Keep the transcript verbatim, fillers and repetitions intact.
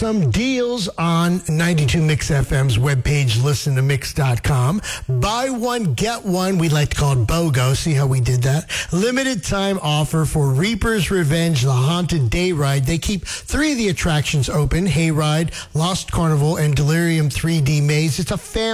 Some deals on ninety-two Mix F M's webpage, listen to mix dot com. Buy one, get one. We like to call it BOGO. See how we did that? Limited time offer for Reaper's Revenge, the Haunted Day Ride. They keep three of the attractions open: Hayride, Lost Carnival, and Delirium three D Maze. It's a family